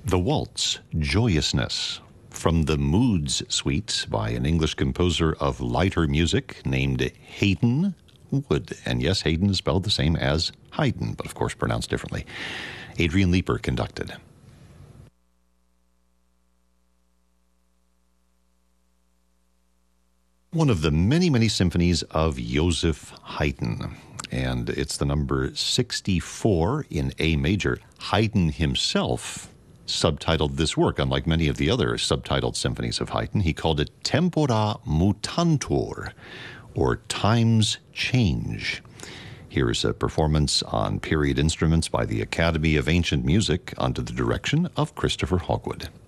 The Waltz, Joyousness, from the Moods Suite by an English composer of lighter music named Hayden Wood. And yes, Hayden is spelled the same as Haydn, but of course pronounced differently. Adrian Leeper conducted. One of the many, many symphonies of Joseph Haydn, and it's the number 64 in A major. Haydn himself subtitled this work, unlike many of the other subtitled symphonies of Haydn. He called it Tempora Mutantur, or Times Change. Here's a performance on period instruments by the Academy of Ancient Music under the direction of Christopher Hogwood.